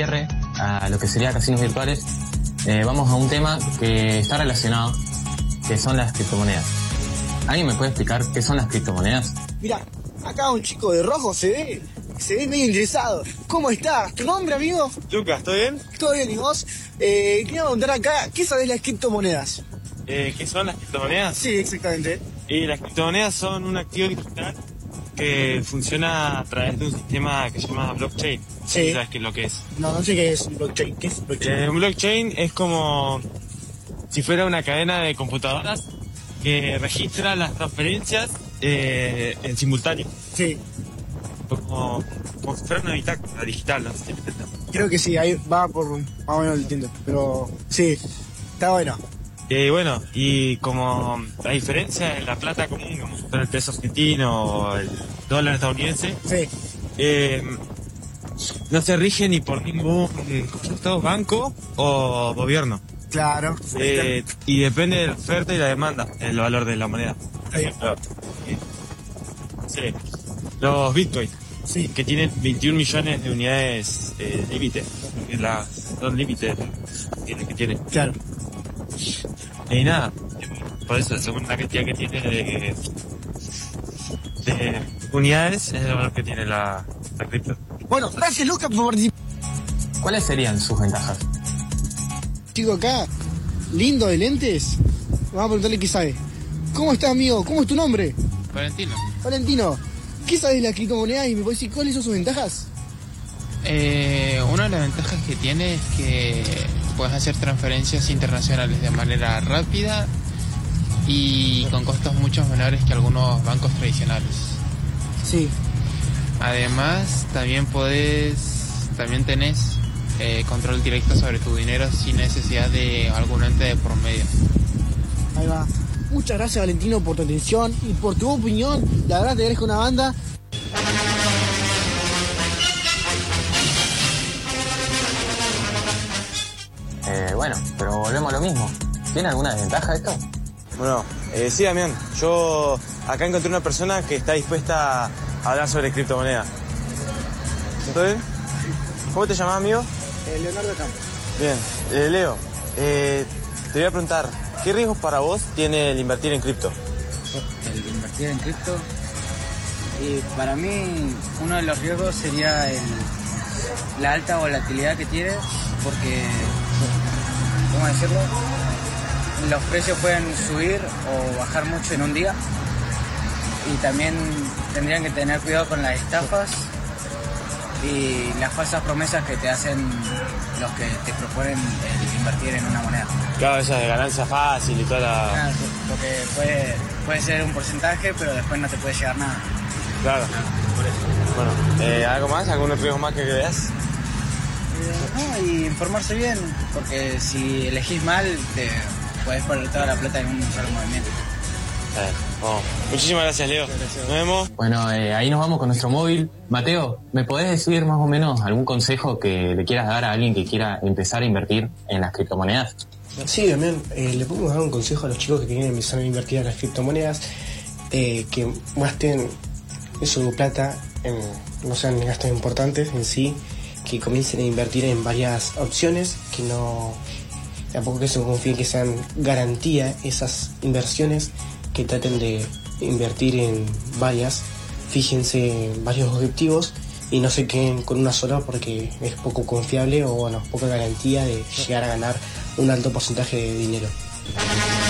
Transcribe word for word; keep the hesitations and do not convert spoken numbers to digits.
cierre a lo que sería casinos virtuales, eh, vamos a un tema que está relacionado, que son las criptomonedas. ¿Alguien me puede explicar qué son las criptomonedas? Mira, acá un chico de rojo se ve, se ve medio interesado. ¿Cómo estás? ¿Tu nombre, amigo? Lucas, ¿todo bien? ¿Todo bien, y vos? Eh, quería preguntar acá, ¿qué sabés de las criptomonedas? Eh, ¿Qué son las criptomonedas? Sí, exactamente. Y las criptomonedas son un activo digital que funciona a través de un sistema que se llama blockchain. Sí. ¿Sabes qué es lo que es? No, no sé qué es blockchain. ¿Qué es blockchain? Eh, un blockchain es como si fuera una cadena de computadoras que registra las transferencias eh, en simultáneo. Sí. Como, como si fuera una bitácora digital, no sé si me entiendes. Creo que sí, ahí va por más o menos lo entiendo. Pero sí, está bueno. Eh, bueno, y como la diferencia de la plata común, como si fuera el peso argentino o el dólar estadounidense, Sí. eh, no se rige ni por ningún Estado, banco o gobierno. Claro. Eh, y depende de la oferta y la demanda, el valor de la moneda. Por Ahí. ejemplo, eh, sí, los Bitcoin, Sí. que tienen veintiún millones de unidades eh, límite, que las son límites que tiene. Claro. Y nada, por eso, según la cantidad que tiene de, de unidades, es el valor que tiene la, la cripto. Bueno, gracias, Lucas, por participar. ¿Cuáles serían sus ventajas? Chico acá, lindo de lentes. Vamos a preguntarle qué sabe. ¿Cómo estás, amigo? ¿Cómo es tu nombre? Valentino. Valentino, ¿qué sabes de las criptomonedas y me puedes decir cuáles son sus ventajas? Eh, una de las ventajas que tiene es que puedes hacer transferencias internacionales de manera rápida y con costos mucho menores que algunos bancos tradicionales. Sí. Además, también podés, también tenés eh, control directo sobre tu dinero sin necesidad de algún ente de por medio. Ahí va. Muchas gracias, Valentino, por tu atención y por tu opinión. La verdad te agradezco una banda. Eh, bueno, pero volvemos a lo mismo. ¿Tiene alguna desventaja esto? Bueno, eh, sí, Damián, yo acá encontré una persona que está dispuesta a hablar sobre criptomonedas. ¿Todo bien? ¿Cómo te llamas, amigo? Eh, Leonardo Campos. Bien, eh, Leo, eh, te voy a preguntar, ¿qué riesgos para vos tiene el invertir en cripto? El invertir en cripto. Y para mí uno de los riesgos sería el, la alta volatilidad que tiene, porque, ¿cómo decirlo? Los precios pueden subir o bajar mucho en un día. Y también tendrían que tener cuidado con las estafas y las falsas promesas que te hacen los que te proponen el invertir en una moneda. Claro, esa de ganancia fácil y toda la... Claro, porque puede, puede ser un porcentaje, pero después no te puede llegar nada. Claro. Por eso. Bueno, eh, ¿algo más? ¿Algún riesgo más que veas? Eh, no, y informarse bien, porque si elegís mal, te podés poner toda la plata en un solo movimiento. Eh, bueno, muchísimas gracias, Leo. Nos vemos. Bueno, eh, ahí nos vamos con nuestro móvil. Mateo, ¿me podés decir más o menos algún consejo que le quieras dar a alguien que quiera empezar a invertir en las criptomonedas? Sí, también eh, le podemos dar un consejo a los chicos que quieren empezar a invertir en las criptomonedas, eh, que gasten su plata en, no sean gastos importantes en sí, que comiencen a invertir en varias opciones, que no, tampoco que se confíen que sean garantía esas inversiones, que traten de invertir en varias, fíjense en varios objetivos y no se queden con una sola porque es poco confiable o bueno, poca garantía de llegar a ganar un alto porcentaje de dinero.